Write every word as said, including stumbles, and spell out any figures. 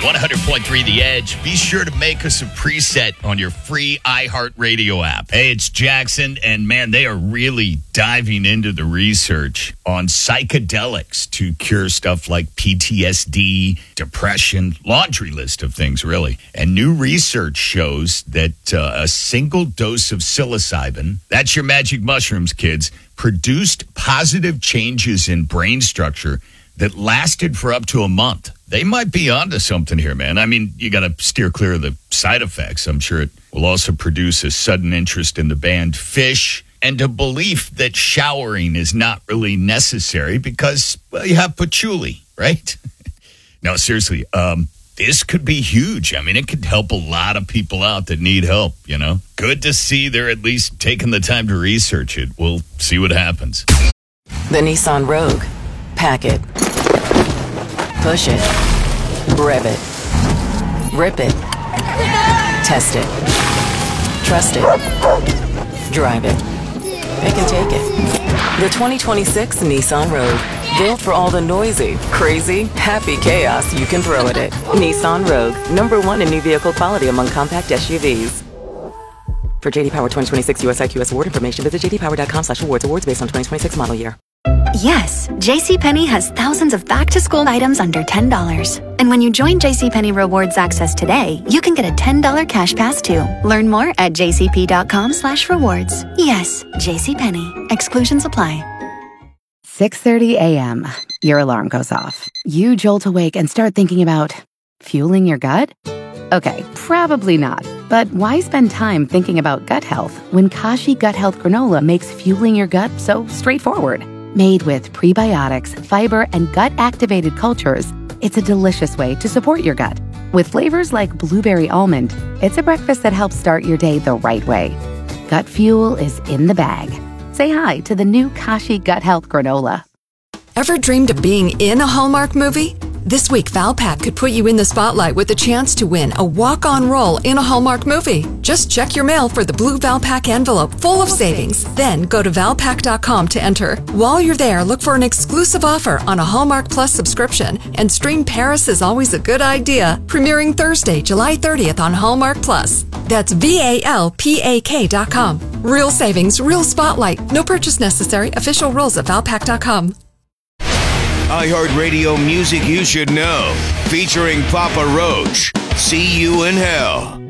one hundred point three The Edge. Be sure to make us a preset on your free iHeartRadio app. Hey, it's Jackson, and man, they are really diving into the research on psychedelics to cure stuff like P T S D, depression, laundry list of things, really. And new research shows that uh, a single dose of psilocybin, that's your magic mushrooms, kids, produced positive changes in brain structure that lasted for up to a month. They might be onto something here, man. I mean, you got to steer clear of the side effects. I'm sure it will also produce a sudden interest in the band Phish and a belief that showering is not really necessary because, well, you have patchouli, right? No, seriously, um, this could be huge. I mean, it could help a lot of people out that need help, you know? Good to see they're at least taking the time to research it. We'll see what happens. The Nissan Rogue. Pack it. Push it. Rev it. Rip it. Test it. Trust it. Drive it. Pick and take it. The twenty twenty-six Nissan Rogue. Built for all the noisy, crazy, happy chaos you can throw at it. Nissan Rogue. Number one in new vehicle quality among compact S U Vs. For J D Power twenty twenty-six U S I Q S award information, visit j d power dot com slash awards. Awards based on twenty twenty-six model year. Yes, JCPenney has thousands of back-to-school items under ten dollars. And when you join JCPenney Rewards Access today, you can get a ten dollars cash pass too. Learn more at j c p dot com slash rewards. Yes, JCPenney. Exclusions apply. six thirty a.m. Your alarm goes off. You jolt awake and start thinking about fueling your gut? Okay, probably not. But why spend time thinking about gut health when Kashi Gut Health Granola makes fueling your gut so straightforward? Made with prebiotics, fiber, and gut-activated cultures, it's a delicious way to support your gut. With flavors like blueberry almond, it's a breakfast that helps start your day the right way. Gut fuel is in the bag. Say hi to the new Kashi Gut Health Granola. Ever dreamed of being in a Hallmark movie? This week, Valpak could put you in the spotlight with a chance to win a walk-on role in a Hallmark movie. Just check your mail for the blue Valpak envelope full of savings. Then go to valpak dot com to enter. While you're there, look for an exclusive offer on a Hallmark Plus subscription and stream Paris is Always a Good Idea, premiering Thursday, July thirtieth on Hallmark Plus. That's V A L P A K dot com. Real savings, real spotlight. No purchase necessary. Official rules at valpak dot com. iHeartRadio Music You Should Know, featuring Papa Roach. See You in Hell.